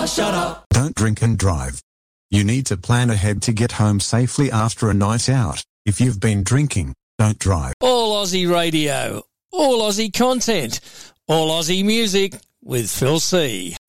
shut up. Don't drink and drive. You need to plan ahead to get home safely after a night out. If you've been drinking, don't drive. All Aussie radio, all Aussie content, all Aussie music with Phil C.